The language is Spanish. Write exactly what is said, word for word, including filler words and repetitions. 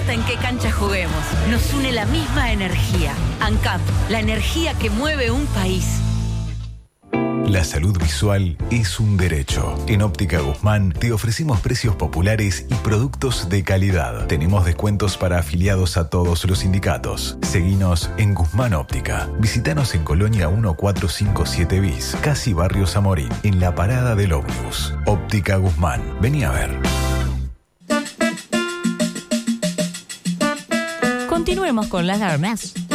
importa en qué cancha juguemos, nos une la misma energía. ANCAP, la energía que mueve un país. La salud visual es un derecho. En Óptica Guzmán te ofrecemos precios populares y productos de calidad. Tenemos descuentos para afiliados a todos los sindicatos. Seguinos en Guzmán Óptica. Visítanos en Colonia mil cuatrocientos cincuenta y siete bis, casi Barrio Zamorín, en la parada del ómnibus. Óptica Guzmán. Vení a ver. Continuemos con las armas.